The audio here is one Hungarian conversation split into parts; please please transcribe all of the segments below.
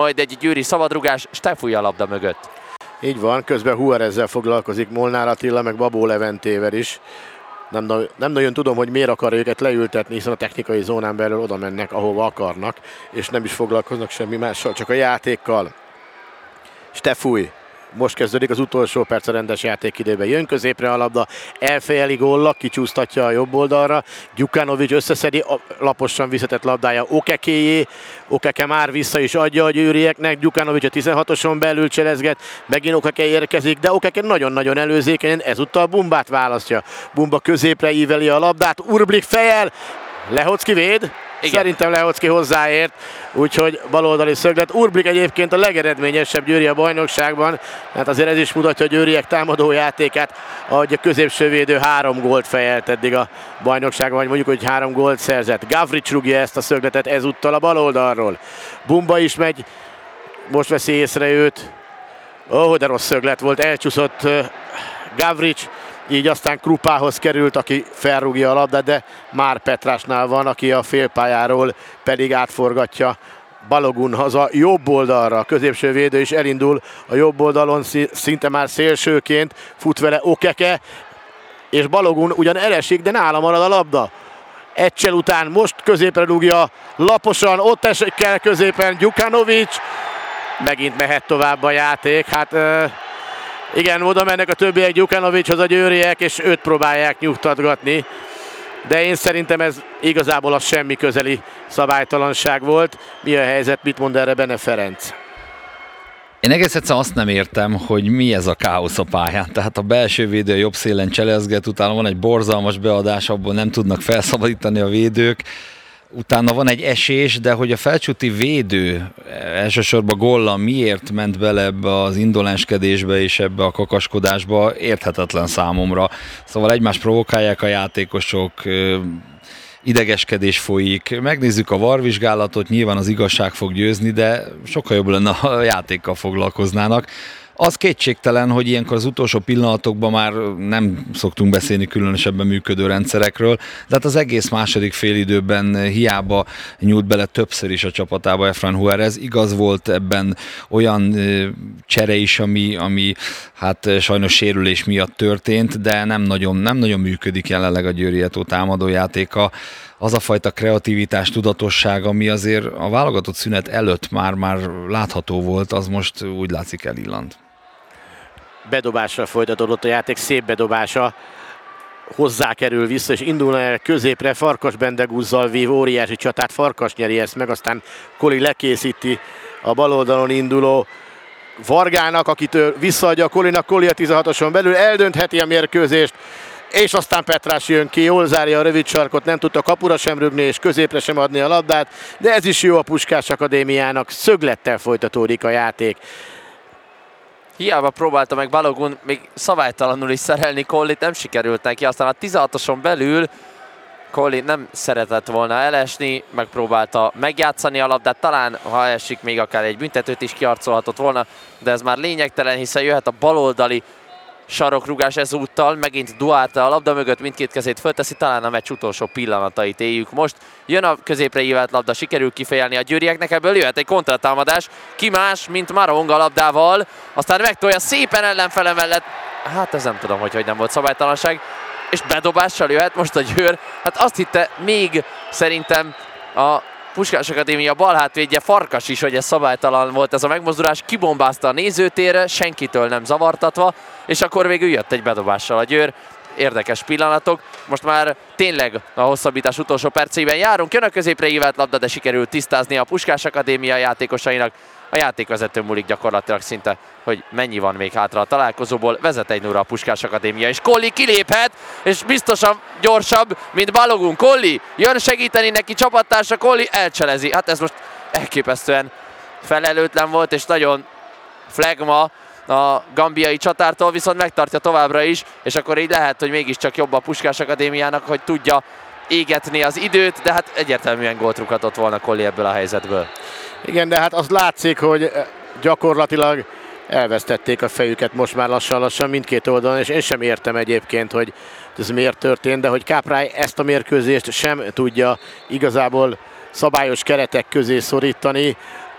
majd egy győri szabadrugás, Stefúj a labda mögött. Így van, közben Juarezzel foglalkozik Molnár Attila, meg Babó Leventével is. Nem nagyon tudom, hogy miért akar őket leültetni, hiszen a technikai zónán belül oda mennek, ahova akarnak, és nem is foglalkoznak semmi mással, csak a játékkal. Stefúj. Most kezdődik az utolsó perc a rendes játékidőben. Jön középre a labda, elfejeli Golla, kicsúsztatja a jobb oldalra. Gyukanovics összeszedi, laposan visszatett labdája Okekéjé. Okeke már vissza is adja a győrieknek. Gyukanovics a 16-oson belül cselezget, megint Okeke érkezik, de Okeke nagyon-nagyon előzékenyen, ezúttal Bumbát választja. Bumba középre íveli a labdát, Urblik fejel, Lehocki véd. Igen. Szerintem Lehocki hozzáért, úgyhogy baloldali szöglet. Urblik egyébként a legeredményesebb győri a bajnokságban, hát azért ez is mutatja a győriek támadó játékát, ahogy a középső védő 3 gólt fejelt eddig a bajnokságban, vagy mondjuk, hogy 3 gólt szerzett. Gavrics rúgja ezt a szögletet ezúttal a baloldalról. Bumba is megy, most veszi észre őt. De rossz szöglet volt, elcsúszott Gavrics. Így aztán Krupához került, aki felrúgja a labdát, de már Petrásnál van, aki a félpályáról pedig átforgatja Balogun haza jobb oldalra. A középső védő is elindul a jobb oldalon, szinte már szélsőként, fut vele Okeke, és Balogun ugyan elesik, de nála marad a labda. Egysel után most középre rúgja laposan, ott esik el középen Gyukanovics, megint mehet tovább a játék, igen, oda mennek a többiek Gyukanovicshoz a győriek, és őt próbálják nyugtatgatni. De én szerintem ez igazából az semmi közeli szabálytalanság volt. Mi a helyzet, mit mond erre Bene Ferenc? Én egész egyszerűen azt nem értem, hogy mi ez a káosz a pályán. Tehát a belső védő a jobb szélen cselezget, utána van egy borzalmas beadás, abból nem tudnak felszabadítani a védők. Utána van egy esés, de hogy a felcsúti védő, elsősorban Golla miért ment bele ebbe az indolenskedésbe és ebbe a kakaskodásba, érthetetlen számomra. Szóval egymást provokálják a játékosok, idegeskedés folyik. Megnézzük a VAR vizsgálatot, nyilván az igazság fog győzni, de sokkal jobb lenne, ha a játékkal foglalkoznának. Az kétségtelen, hogy ilyenkor az utolsó pillanatokban már nem szoktunk beszélni különösebben működő rendszerekről, de hát az egész második félidőben hiába nyúlt bele többször is a csapatába Efrain Juarez. Igaz volt ebben olyan csere is, ami hát sajnos sérülés miatt történt, de nem nagyon működik jelenleg a Győri Eto támadójátéka. Az a fajta kreativitás, tudatosság, ami azért a válogatott szünet előtt már látható volt, az most úgy látszik elillant. Bedobásra folytatódott a játék, szép bedobása, hozzá kerül vissza, és indulna el középre, Farkas Bendegúzzal vív óriási csatát, Farkas nyeri ezt meg, aztán Koli lekészíti a baloldalon induló Vargának, akitől visszaadja a Kolinak, Koli a 16-oson belül eldöntheti a mérkőzést, és aztán Petrás jön ki, jól zárja a rövid sarkot, nem tudta kapura sem rögni, és középre sem adni a labdát, de ez is jó a Puskás Akadémiának, szöglettel folytatódik a játék. Hiába próbálta meg Balogun még szabálytalanul is szerelni Collit, nem sikerült neki, aztán a 16-oson belül Colli nem szeretett volna elesni, megpróbálta megjátszani a labdát, talán ha esik még akár egy büntetőt is kiarcolhatott volna, de ez már lényegtelen, hiszen jöhet a baloldali sarokrugás ezúttal, megint Duarte a labda mögött, mindkét kezét fölteszi, talán a meccs utolsó pillanatait éljük most. Jön a középre ívelt labda, sikerül kifejelni a győrieknek, ebből jöhet egy kontratámadás, ki más, mint Marong a labdával, aztán megtolja szépen ellenfele mellett, hát ez nem tudom, hogy nem volt szabálytalanság, és bedobással jöhet most a Győr, hát azt hitte még szerintem a Puskás Akadémia balhátvédje Farkas is, hogy ez szabálytalan volt ez a megmozdulás, kibombázta a nézőtérre, senkitől nem zavartatva, és akkor végül jött egy bedobással a Győr. Érdekes pillanatok, most már tényleg a hosszabbítás utolsó percében járunk, jön a középre ívelt labda, de sikerült tisztázni a Puskás Akadémia játékosainak. A játékvezető múlik gyakorlatilag szinte, hogy mennyi van még hátra a találkozóból. Vezet 1-0 a Puskás Akadémia, és Colli kiléphet, és biztosan gyorsabb, mint Balogun. Colli jön segíteni neki, csapattársa, Colli elcselezi. Hát ez most elképesztően felelőtlen volt, és nagyon flagma a gambiai csatártól, viszont megtartja továbbra is, és akkor így lehet, hogy mégiscsak jobb a Puskás Akadémiának, hogy tudja égetni az időt, de hát egyértelműen gólt rúghatott volna Colli ebből a helyzetből. Igen, de hát az látszik, hogy gyakorlatilag elvesztették a fejüket most már lassan mindkét oldalon, és én sem értem egyébként, hogy ez miért történt, de hogy Káprály ezt a mérkőzést sem tudja igazából szabályos keretek közé szorítani.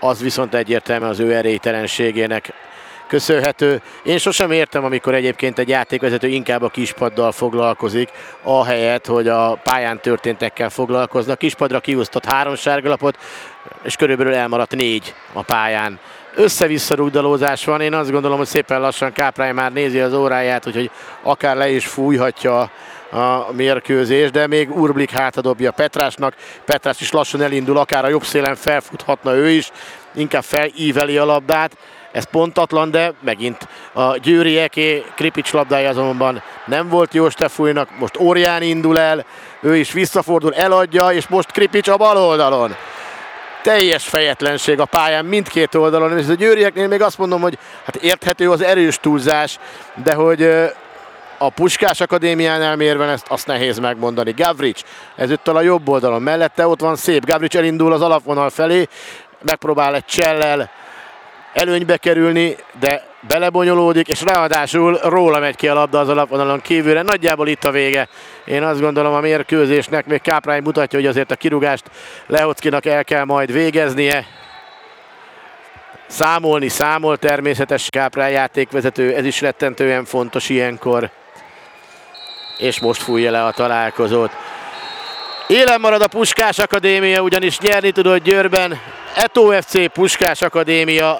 az viszont egyértelműen az ő erélytelenségének köszönhető. Én sosem értem, amikor egyébként egy játékvezető inkább a kispaddal foglalkozik, ahelyett, hogy a pályán történtekkel foglalkoznak. Kispadra kiúsztott 3 sárgalapot, és körülbelül elmaradt 4 a pályán. Össze-vissza rugdalózás van, én azt gondolom, hogy szépen lassan Káprály már nézi az óráját, úgyhogy akár le is fújhatja a mérkőzés, de még Urblik hátadobja Petrásnak. Petrás is lassan elindul, akár a jobb szélen felfuthatna ő is, inkább felíveli a labdát. Ez pontatlan, de megint a győrieké. Kripics labdája azonban nem volt jó Stefújnak, most Orján indul el, ő is visszafordul, eladja, és most Kripics a bal oldalon. Teljes fejetlenség a pályán mindkét oldalon, és a győrieknél még azt mondom, hogy hát érthető az erős túlzás, de hogy a Puskás Akadémiánál mérve azt nehéz megmondani. Gavrics ezúttal a jobb oldalon, mellette ott van Szép. Gavrics elindul az alapvonal felé, megpróbál egy csellel előnybe kerülni, de belebonyolódik, és ráadásul róla megy ki a labda az alapvonalon kívülre. Nagyjából itt a vége. Én azt gondolom, a mérkőzésnek még Káprály mutatja, hogy azért a kirúgást Lehockinak el kell majd végeznie. Számol természetes Káprály játékvezető, ez is rettentően fontos ilyenkor. És most fújja le a találkozót. Élen marad a Puskás Akadémia, ugyanis nyerni tudott Győrben. Eto FC Puskás Akadémia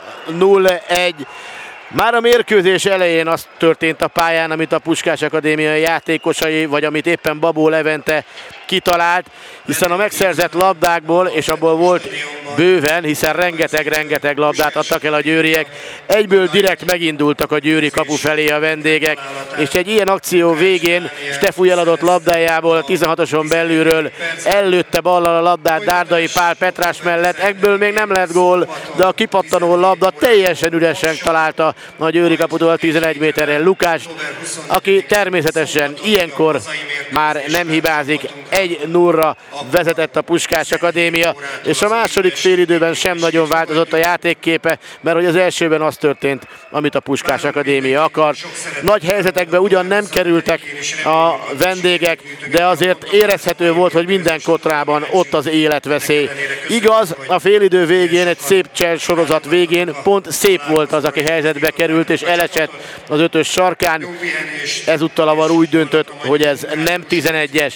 0-1. Már a mérkőzés elején az történt a pályán, amit a Puskás Akadémia játékosai, vagy amit éppen Babó Levente kitalált, hiszen a megszerzett labdákból, és abból volt bőven, hiszen rengeteg labdát adtak el a győriek, egyből direkt megindultak a győri kapu felé a vendégek, és egy ilyen akció végén Stefúj eladott labdájából a 16-oson belülről ellőtte ballal a labdát Dárdai Pál Petrás mellett, ebből még nem lett gól, de a kipattanó labda teljesen üresen találta a győri kaputól 11 méterrel Lukács, aki természetesen ilyenkor már nem hibázik. 1-0-ra vezetett a Puskás Akadémia, és a második félidőben sem nagyon változott a játékképe, mert hogy az elsőben az történt, amit a Puskás Akadémia akar. Nagy helyzetekbe ugyan nem kerültek a vendégek, de azért érezhető volt, hogy minden kotrában ott az életveszély. Igaz, a félidő végén, egy szép csel sorozat végén pont Szép volt az, aki helyzetbe került, és elesett az 5-ös sarkán. Ezúttal a VAR úgy döntött, hogy ez nem 11-es.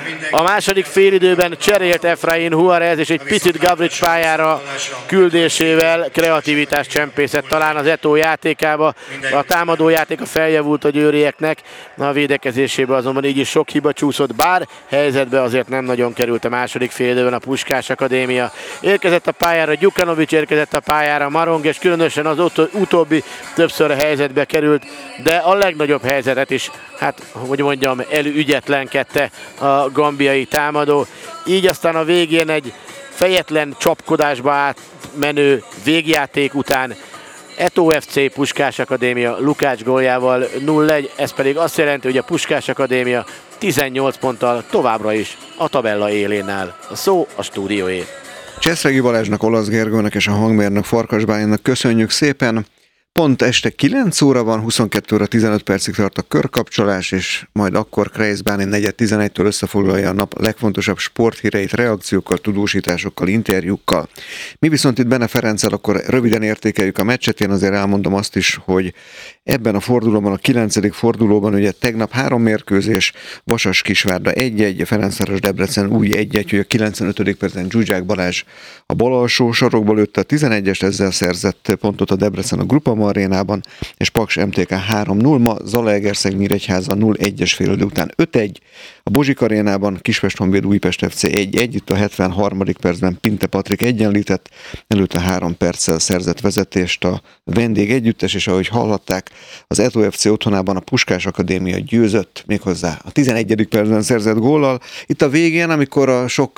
A második félidőben cserélt Efrain Juarez, és egy picit Gavrics pályára küldésével kreativitást csempészett talán az Eto játékába. A támadó játék a feljavult a győrieknek, a védekezésében azonban így is sok hiba csúszott, bár helyzetbe azért nem nagyon került a második félidőben a Puskás Akadémia. Érkezett a pályára Gyukanovics, érkezett a pályára Marong, és különösen az utóbbi többször a helyzetbe került, de a legnagyobb helyzetet is, hát hogy mondjam, elügyetlenkedte a gambiai támadó. Így aztán a végén egy fejetlen csapkodásba átmenő végjáték után Eto FC Puskás Akadémia Lukács góljával 0-1, ez pedig azt jelenti, hogy a Puskás Akadémia 18 ponttal továbbra is a tabella élén áll. A szó a stúdióé. Cseszregi Balázsnak, Olasz Gergőnek és a hangmérnök Farkas Bálintnak köszönjük szépen. Pont este 9 óra van, 22 óra 15 percig tart a körkapcsolás, és majd akkor Kreisz Bálint 4:11-től összefoglalja a nap legfontosabb sporthíreit reakciókkal, tudósításokkal, interjúkkal. Mi viszont itt Bene Ferenccel akkor röviden értékeljük a meccset. Én azért elmondom azt is, hogy ebben a fordulóban, a 9. fordulóban ugye tegnap 3 mérkőzés, Vasas-Kisvárda 1-1, Ferencváros Debrecen úgy 1-1, hogy a 95. percen Zsuzsák Balázs a bal alsó sarokba lőtte a 11-est, ezzel szerzett pontot a Debrecen a Grupama arénában, és Paks MTK 3-0, ma Zalaegerszeg Nyíregyháza 0-1-es félidő után 5-1, a Bozsik arénában Kispest Honvéd Újpest FC 1-1, itt a 73. percben Pinte Patrik egyenlített, előtte 3 perccel szerzett vezetést a vendég együttes, és ahogy hallhatták, az Eto FC otthonában a Puskás Akadémia győzött, méghozzá a 11. percben szerzett góllal. Itt a végén, amikor a sok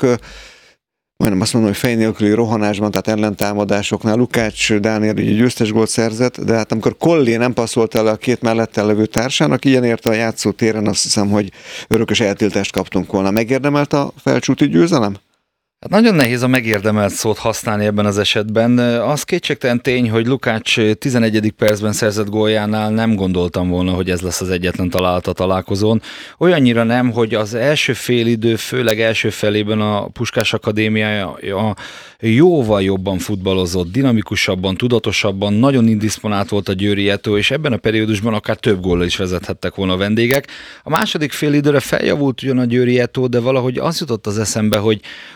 majdnem azt mondom, hogy fej nélküli rohanásban, tehát ellentámadásoknál Lukács Dániel egy győztes gólt szerzett, de hát amikor Collé nem passzolt el a két mellettel levő társának, ilyen érte a játszótéren, azt hiszem, hogy örökös eltiltást kaptunk volna. Megérdemelt a felcsúti győzelem? Hát nagyon nehéz a megérdemelt szót használni ebben az esetben. Az kétségtelen tény, hogy Lukács 11. percben szerzett góljánál nem gondoltam volna, hogy ez lesz az egyetlen találat a találkozón. Olyannyira nem, hogy az első félidő, főleg első felében a Puskás Akadémia jóval jobban futballozott, dinamikusabban, tudatosabban, nagyon indisponált volt a Győri Eto, és ebben a periódusban akár több góllal is vezethettek volna a vendégek. A második félidőre feljavult ugyan a Győri Eto, de valahogy az jutott az eszembe, hogy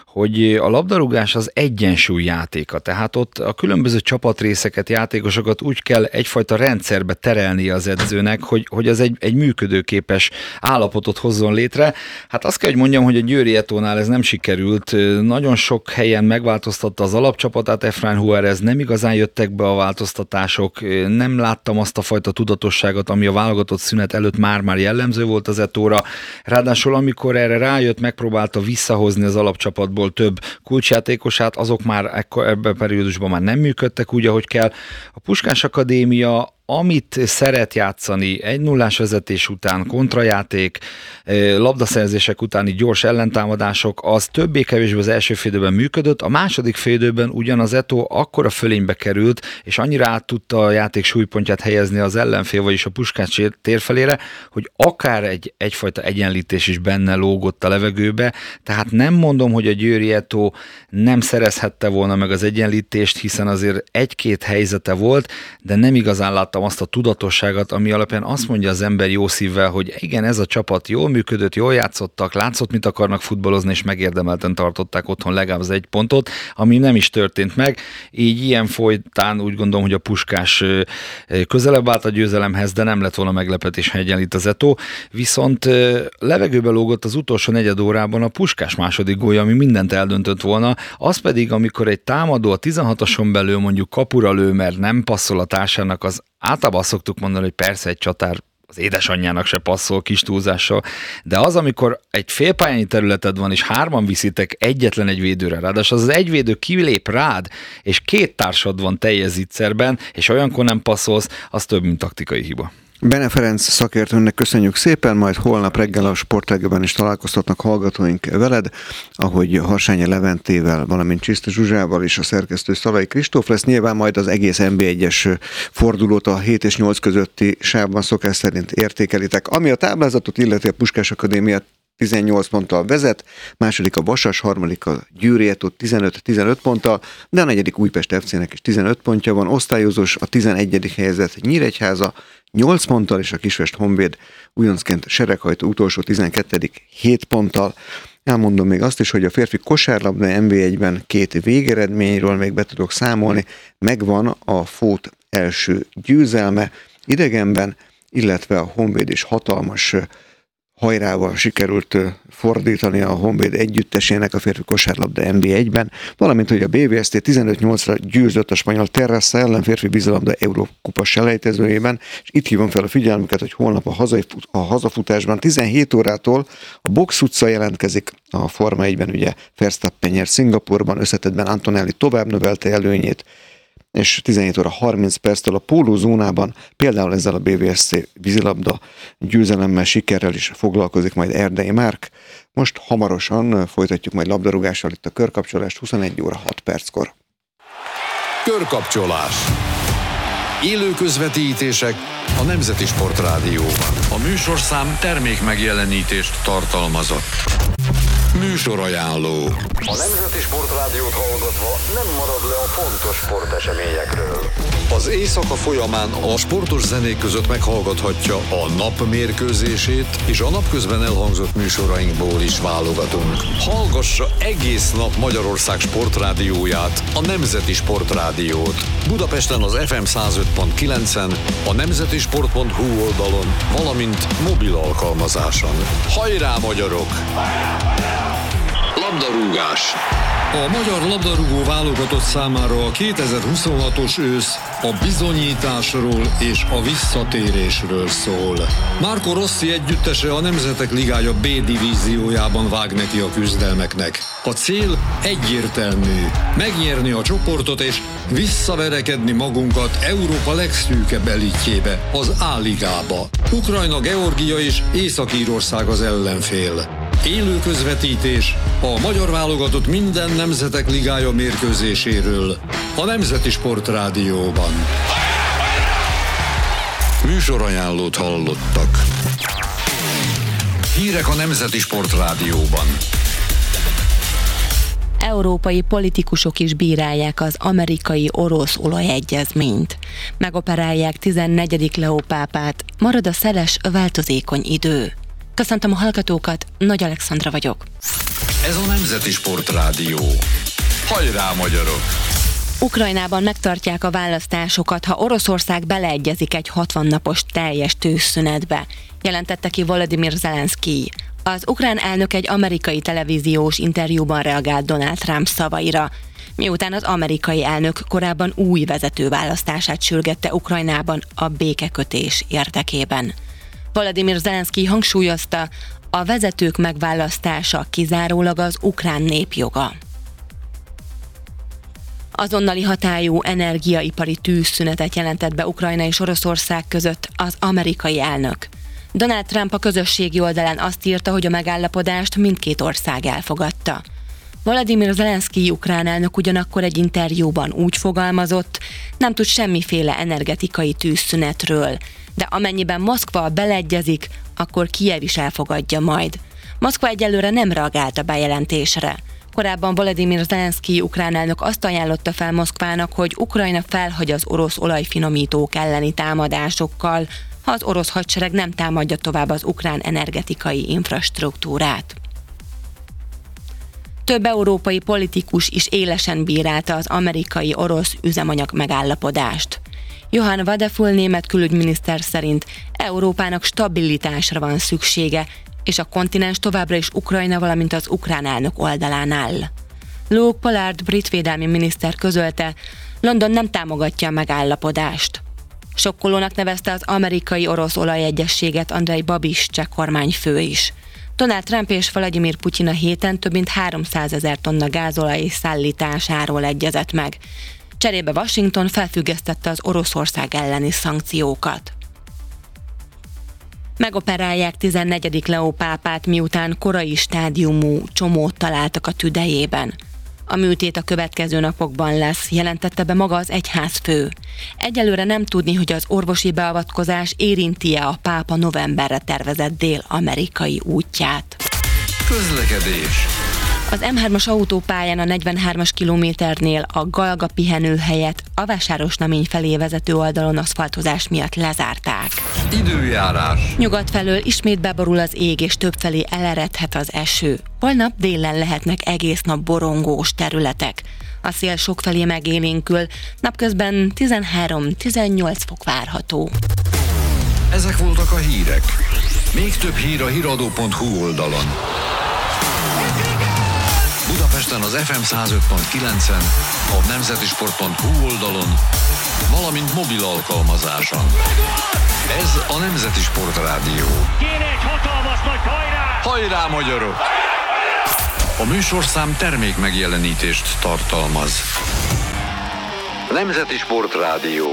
a labdarúgás az egyensúly játéka, tehát ott a különböző csapatrészeket, játékosokat úgy kell egyfajta rendszerbe terelnie az edzőnek, hogy az egy működőképes állapotot hozzon létre. Hát azt kell, hogy mondjam, hogy a Győri Etónál ez nem sikerült. Nagyon sok helyen megváltoztatta az alapcsapatát Efrain Juárez, nem igazán jöttek be a változtatások, nem láttam azt a fajta tudatosságot, ami a válogatott szünet előtt már jellemző volt az Etóra. Ráadásul amikor erre rájött, megpróbálta visszahozni az alapcsapatból több kulcsjátékosát, azok már ebben a periódusban már nem működtek úgy, ahogy kell. A Puskás Akadémia, amit szeret játszani 1-0-ás vezetés után, kontrajáték, labdaszerzések utáni gyors ellentámadások, az többé-kevésbé az első félidőben működött, a második félidőben ugyan az Eto akkora fölénybe került, és annyira át tudta a játék súlypontját helyezni az ellenfél, vagyis a Puskás térfelére, hogy akár egyfajta egyenlítés is benne lógott a levegőbe, tehát nem mondom, hogy a Győri Eto nem szerezhette volna meg az egyenlítést, hiszen azért egy-két helyzete volt, de nem igazán láttam azt a tudatosságot, ami alapján azt mondja az ember jó szívvel, hogy igen, ez a csapat jól működött, jól játszottak, látszott, mit akarnak futballozni, és megérdemelten tartották otthon legalább az 1 pontot, ami nem is történt meg. Így ilyen folytán úgy gondolom, hogy a Puskás közelebb állt a győzelemhez, de nem lett volna meglepetés, ha egyenlít az Eto. Viszont levegőbe lógott az utolsó negyed órában a Puskás második gólja, ami mindent eldöntött volna. Az pedig, amikor egy támadó a 16-oson belül mondjuk kapura lő, mert nem passzol a társának, az általában azt szoktuk mondani, hogy persze egy csatár az édesanyjának se passzol kis túlzással, de az, amikor egy félpályányi területed van, és 3 viszitek egyetlen egy védőre, ráadásul az egy védő kilép rád, és 2 társad van teljes zicserben, és olyankor nem passzolsz, az több, mint taktikai hiba. Bene Ferenc szakértőnek köszönjük szépen, majd holnap reggel a Sportreggelben is találkoztatnak hallgatóink veled, ahogy Harsányi Leventével, valamint Csiszta Zsuzsával és a szerkesztő Szalai Kristóf lesz. Nyilván majd az egész NB1-es fordulót a 7 és 8 közötti sávban szokás szerint értékelitek. Ami a táblázatot illeti, a Puskás Akadémia 18 ponttal vezet, második a Vasas, harmadik a Győri Eto 15 ponttal, de a negyedik Újpest FC-nek is 15 pontja van, osztályozós a 11. helyezett Nyíregyháza 8 ponttal, és a Kispest Honvéd újoncként sereghajtó utolsó 12. 7 ponttal. Elmondom még azt is, hogy a férfi kosárlabda NB1-ben 2 végeredményről még be tudok számolni. Megvan a Fót első győzelme idegenben, illetve a Honvéd is hatalmas hajrával sikerült fordítani a Honvéd együttesének a férfi kosárlabda NB1-ben, valamint, hogy a BVST 15-8-ra győzött a spanyol Terrassa ellen férfi vízilabda Eurókupa selejtezőjében, és itt hívom fel a figyelmüket, hogy holnap a hazafutásban 17 órától a Box utca jelentkezik a Forma 1-ben, ugye Verstappen nyer Szingapurban, összetettben Antonelli tovább növelte előnyét, és 17 óra 30 perctől a pólózónában például ezzel a BVSC vízilabda győzelemmel, sikerrel is foglalkozik majd Erdei Márk. Most hamarosan folytatjuk majd labdarúgással itt a körkapcsolást 21 óra 6 perckor. Körkapcsolás. Élő közvetítések a Nemzeti Sportrádióban. A műsorszám termék megjelenítést tartalmazott. Műsorajánló. A Nemzeti Sportrádiót hallgatva nem marad le a fontos sporteseményekről. Az éjszaka folyamán a sportos zenék között meghallgathatja a nap mérkőzését, és a napközben elhangzott műsorainkból is válogatunk. Hallgassa egész nap Magyarország sportrádióját, a Nemzeti Sportrádiót. Budapesten az FM 105.9-en, a nemzetisport.hu oldalon, valamint mobil alkalmazáson. Hajrá, magyarok! Labdarúgás. A magyar labdarúgó válogatott számára a 2026-os ősz a bizonyításról és a visszatérésről szól. Marco Rossi együttese a Nemzetek Ligája B divíziójában vág neki a küzdelmeknek. A cél egyértelmű: megnyerni a csoportot és visszaverekedni magunkat Európa legszűkebb elitjébe, az A-ligába. Ukrajna, Georgia és Észak-Írország az ellenfél. Élő közvetítés a magyar válogatott minden nemzetek ligája mérkőzéséről a Nemzeti Sport Rádióban. Műsorajánlót hallottak. Hírek a Nemzeti Sport Rádióban. Európai politikusok is bírálják az amerikai-orosz olajegyezményt. Megoperálják 14. Leó pápát, marad a szeles, változékony idő. Köszöntöm a hallgatókat, Nagy Alexandra vagyok. Ez a Nemzeti Sport Rádió. Hajrá, magyarok! Ukrajnában megtartják a választásokat, ha Oroszország beleegyezik egy 60 napos teljes tűzszünetbe, jelentette ki Volodymyr Zelenszkij. Az ukrán elnök egy amerikai televíziós interjúban reagált Donald Trump szavaira, miután az amerikai elnök korábban új vezető választását sürgette Ukrajnában a békekötés érdekében. Volodymyr Zelenszkij hangsúlyozta, a vezetők megválasztása kizárólag az ukrán nép joga. Azonnali hatályú energiaipari tűzszünetet jelentett be Ukrajna és Oroszország között az amerikai elnök. Donald Trump a közösségi oldalán azt írta, hogy a megállapodást mindkét ország elfogadta. Volodymyr Zelenszkij ukrán elnök ugyanakkor egy interjúban úgy fogalmazott, nem tud semmiféle energetikai tűzszünetről, de amennyiben Moszkva beleegyezik, akkor Kijev is elfogadja majd. Moszkva egyelőre nem reagált a bejelentésre. Korábban Volodymyr Zelenszkij ukrán elnök azt ajánlotta fel Moszkvának, hogy Ukrajna felhagy az orosz olajfinomítók elleni támadásokkal, ha az orosz hadsereg nem támadja tovább az ukrán energetikai infrastruktúrát. Több európai politikus is élesen bírálta az amerikai-orosz üzemanyag megállapodást. Johann Wadefull német külügyminiszter szerint Európának stabilitásra van szüksége, és a kontinens továbbra is Ukrajna, valamint az ukrán elnök oldalán áll. Luke Pollard brit védelmi miniszter közölte, London nem támogatja a megállapodást. Sokkolónak nevezte az amerikai-orosz olajegyezséget Andrej Babis cseh kormányfő is. Donald Trump és Vladimir Putyin a héten több mint 300 000 tonna gázolaj szállításáról egyezett meg. Cserébe Washington felfüggesztette az Oroszország elleni szankciókat. Megoperálják 14. Leó pápát, miután korai stádiumú csomót találtak a tüdejében. A műtét a következő napokban lesz, jelentette be maga az egyházfő. Egyelőre nem tudni, hogy az orvosi beavatkozás érinti-e a pápa novemberre tervezett dél-amerikai útját. Közlekedés. Az M3-as autópályán a 43-as kilométernél a Galga pihenőhelyet a Vásárosnamény felé vezető oldalon aszfaltozás miatt lezárták. Időjárás. Nyugat felől ismét beborul az ég, és többfelé eleredhet az eső. Holnap délen lehetnek egész nap borongós területek. A szél sokfelé megélénkül, napközben 13-18 fok várható. Ezek voltak a hírek. Még több hír a hiradó.hu oldalon. Budapesten az FM 105.9-en, a nemzetisport.hu oldalon, valamint mobil alkalmazáson. Ez a Nemzeti Sport Rádió. Kéne egy hatalmas nagy hajrá! Hajrá, magyarok! A műsorszám termék megjelenítést tartalmaz. Nemzeti Sport Rádió.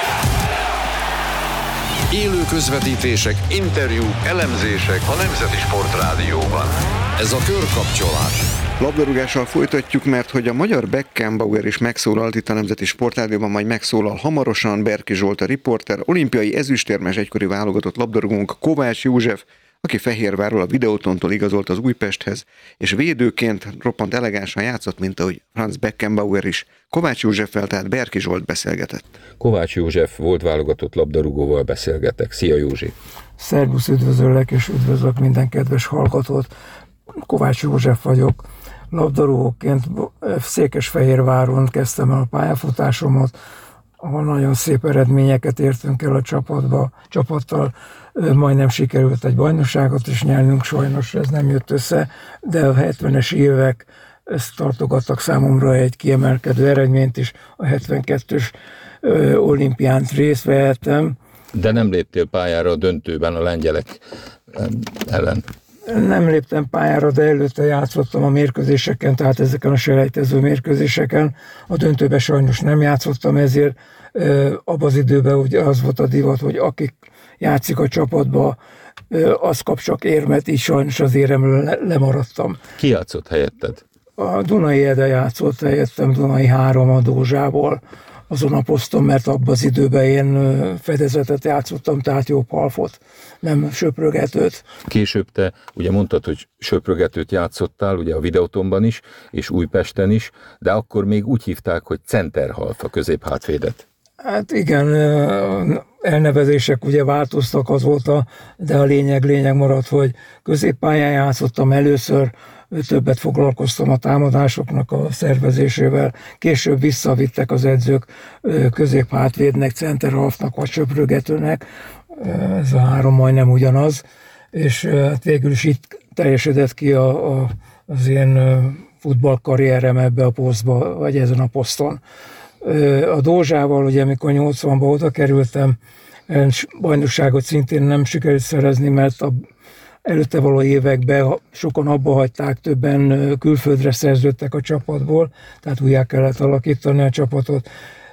Élő közvetítések, interjúk, elemzések a Nemzeti Sport Rádióban. Ez a körkapcsolás. Labdarúgással folytatjuk, mert hogy a magyar Beckenbauer is megszólalt itt a Nemzeti Sportrádióban, majd megszólal hamarosan. Berki Zsolt a riporter, olimpiai ezüstérmes egykori válogatott labdarúgónk Kovács József, aki Fehérvárról a Videótontól igazolt az Újpesthez, és védőként roppant elegánsan játszott, mint ahogy Franz Beckenbauer is. Kovács Józseffel, tehát Berki Zsolt beszélgetett. Kovács József volt válogatott labdarúgóval beszélgetek. Szia, Józsi! Szervusz, üdvözöllek, és üdvözlök minden kedves hallgatót. Kovács József vagyok. Labdarúgóként Székesfehérváron kezdtem el a pályafutásomat, ahol nagyon szép eredményeket értünk el a csapattal. Majdnem sikerült egy bajnokságot is nyernünk, sajnos ez nem jött össze, de a 70-es évek ezt tartogattak számomra egy kiemelkedő eredményt is. A 72-ös olimpián részt vehettem. De nem léptél pályára a döntőben a lengyelek ellen? Nem léptem pályára, de előtte játszottam a mérkőzéseken, tehát ezeken a selejtező mérkőzéseken. A döntőben sajnos nem játszottam, ezért abban az időben ugye az volt a divat, hogy akik játszik a csapatba, az kap csak érmet, így sajnos az éremről lemaradtam. Ki játszott helyetted? A Dunai Ede játszott helyettem, Dunai 3 a Dózsából. Azon a poszton, mert abban az időben én fedezetet játszottam, tehát jobb halfot, nem söprögetőt. Később te ugye mondtad, hogy söprögetőt játszottál, ugye a Videótonban is, és Újpesten is, de akkor még úgy hívták, hogy centerhalf a középhátvédet. Hát igen, elnevezések ugye változtak azóta, de a lényeg maradt, hogy középpályán játszottam először, többet foglalkoztam a támadásoknak a szervezésével, később visszavittek az edzők középhátvédnek, centerhalfnak vagy söprögetőnek, ez a 3 majdnem ugyanaz, és hát végül is itt teljesedett ki az én futballkarrierem ebbe a posztba, vagy ezen a poszton. A Dózsával, ugye amikor 80-ban oda kerültem, bajnokságot szintén nem sikerült szerezni, mert előtte való években sokan abba hagyták, többen külföldre szerződtek a csapatból, tehát újjá kellett alakítani a csapatot,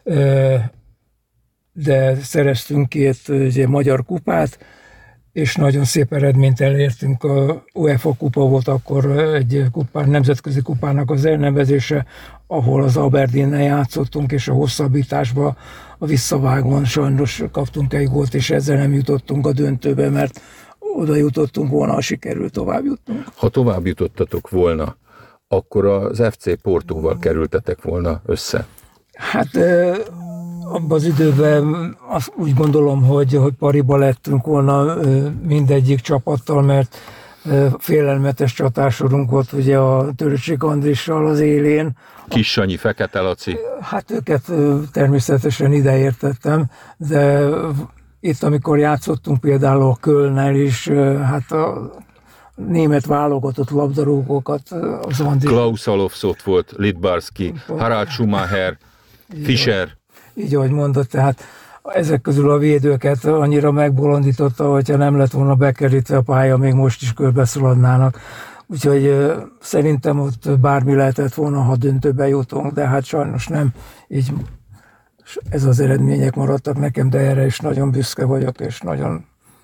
de szereztünk 2 ugye, magyar kupát, és nagyon szép eredményt elértünk. A UEFA kupa volt akkor egy nemzetközi kupának az elnevezése, ahol az Aberdeennel játszottunk, és a hosszabbításba a visszavágón sajnos kaptunk egy gólt, és ezzel nem jutottunk a döntőbe, mert oda jutottunk volna, ha sikerült tovább jutnunk. Ha tovább jutottatok volna, akkor az FC Portóval kerültetek volna össze? Hát abban az időben azt úgy gondolom, hogy pariba lettünk volna mindegyik csapattal, mert félelmetes csatársorunk volt ugye a Töröcsik Andrissal az élén. Kis Sanyi, Fekete Laci. Hát őket természetesen ide értettem, de itt, amikor játszottunk például a Kölnnel is, hát a német válogatott labdarúgókat, az Andris... Klaus Alofs ott volt, Lidbarski, Harald Schumacher, Fischer. Így, ahogy mondott, tehát ezek közül a védőket annyira megbolondította, hogyha nem lett volna bekerítve a pálya, még most is körbeszaladnának. Úgyhogy szerintem ott bármi lehetett volna, ha döntőbe jutunk, de hát sajnos nem. Így ez az eredmények maradtak nekem, de erre is nagyon büszke vagyok, és nagyon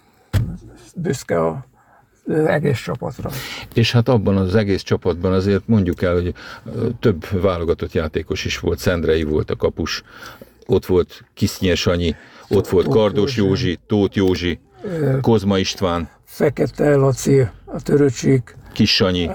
büszke az egész csapatra. És hát abban az egész csapatban azért mondjuk el, hogy több válogatott játékos is volt, Szendrei volt a kapus, ott volt Kisznyes Sanyi, ott volt Kardos Józsi, Tóth Józsi, Kozma István, Fekete Laci, a Töröcsik, Kis Sanyi,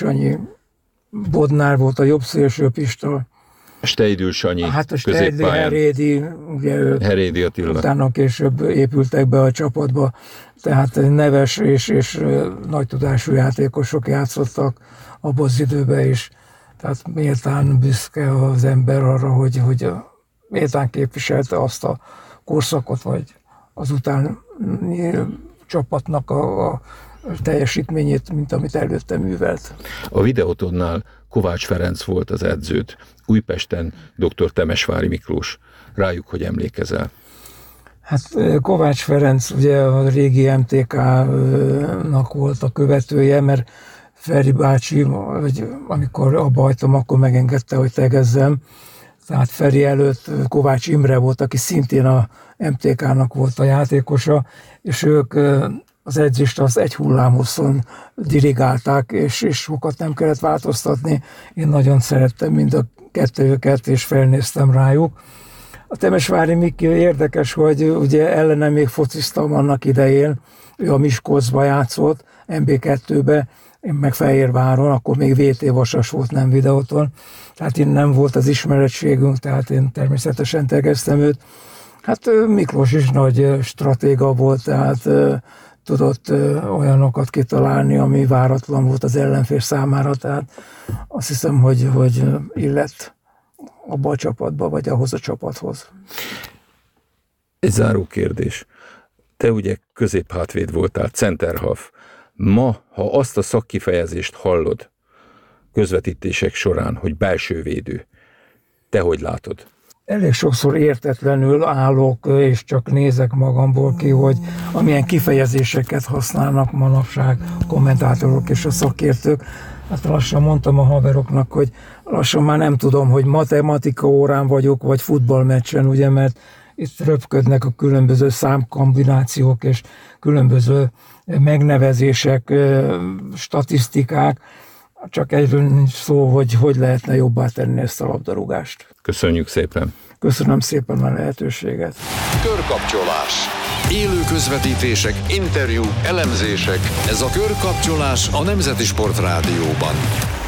Bodnár volt a jobb szélső Pista, Steidl Sanyi, hát a középpályán. Herédi Attila. Utána később épültek be a csapatba, tehát neves és nagy tudású játékosok játszottak abban az időben is. Tehát méltán büszke az ember arra, hogy méltán képviselte azt a korszakot, vagy azután csapatnak a teljesítményét, mint amit előtte művelt. A Videótonnál Kovács Ferenc volt az edződ, Újpesten dr. Temesvári Miklós. Rájuk hogy emlékezel? Hát Kovács Ferenc ugye a régi MTK-nak volt a követője, mert Feri bácsi, amikor abba hagytam, akkor megengedte, hogy tegezzem. Tehát Feri előtt Kovács Imre volt, aki szintén a MTK-nak volt a játékosa, és ők az edzést az egy hullámhosszon dirigálták, és sokat nem kellett változtatni. Én nagyon szerettem mind a kettőjüket, és felnéztem rájuk. A Temesvári Miki érdekes, hogy ugye ellenem még fociztam annak idején, ő a Miskolcba játszott, MB2-be, én meg Fehérváron, akkor még VT Vasas volt, nem Videóton. Tehát én nem volt az ismerettségünk, tehát én természetesen tegeztem őt. Hát Miklós is nagy stratéga volt, tehát tudott olyanokat kitalálni, ami váratlan volt az ellenfél számára, tehát azt hiszem, hogy illett abba a csapatba, vagy ahhoz a csapathoz. Egy záró kérdés. Te ugye középhátvéd voltál, centerhalf. Ma, ha azt a szakkifejezést hallod közvetítések során, hogy belső védő, te hogy látod? Elég sokszor értetlenül állok, és csak nézek magamból ki, hogy amilyen kifejezéseket használnak manapság a kommentátorok és a szakértők. Hát lassan mondtam a haveroknak, hogy lassan már nem tudom, hogy matematika órán vagyok, vagy futballmeccsen, ugye, mert itt röpködnek a különböző számkombinációk és különböző megnevezések, statisztikák, csak egyről nincs szó, hogy lehetne jobbá tenni ezt a labdarúgást. Köszönjük szépen! Köszönöm szépen a lehetőséget! Körkapcsolás. Élő közvetítések, interjúk, elemzések. Ez a Körkapcsolás a Nemzeti Sport Rádióban.